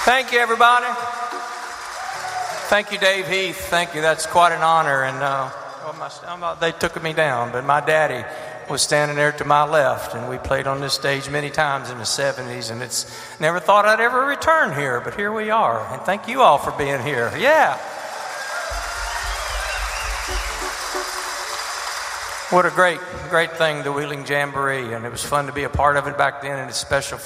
Thank you, everybody. Thank you, Dave Heath. Thank you. That's quite an honor. And they took me down, but my daddy was standing there to my left, and we played on this stage many times in the 70s, and it's never thought I'd ever return here, but here we are. And thank you all for being here. Yeah. What a great thing, the Wheeling Jamboree, and it was fun to be a part of it back then, and it's special